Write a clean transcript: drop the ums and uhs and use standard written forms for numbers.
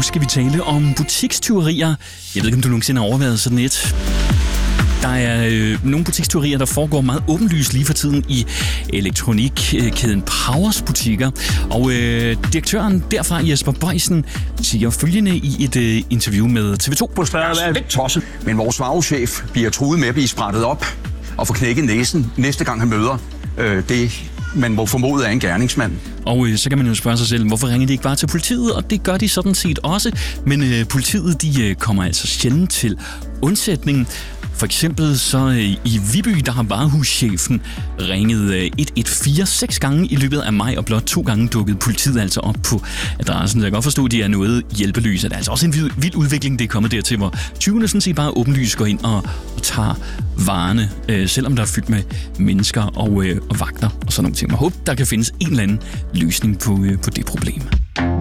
Nu skal vi tale om butikstyverier. Jeg ved ikke, om du nogensinde har overvejet sådan et. Der er nogle butikstyverier, der foregår meget åbenlyst lige for tiden i elektronikkæden Powers butikker. Og direktøren derfra, Jesper Bøjsen, siger følgende i et interview med TV2. Det er lidt tosset, men vores varechef bliver truet med at blive sprættet op og få knækket næsen næste gang han møder det, man må formode er en gerningsmand. Og så kan man jo spørge sig selv, hvorfor ringer de ikke bare til politiet? Og det gør de sådan set også. Men politiet, de kommer altså sjældent til undsætning. For eksempel så i Viby, der har varehuschefen ringet 114 6 gange i løbet af maj, og blot 2 gange dukkede politiet altså op på adressen. Så jeg kan godt forstå, at de er noget hjælpeløse. Det er altså også en vild udvikling, det er kommet dertil, hvor tyvene sådan set bare åbenlyst går ind og tager varerne, selvom der er fyldt med mennesker og vagter og sådan nogle ting. Jeg håber, der kan findes en eller anden løsning på det problem.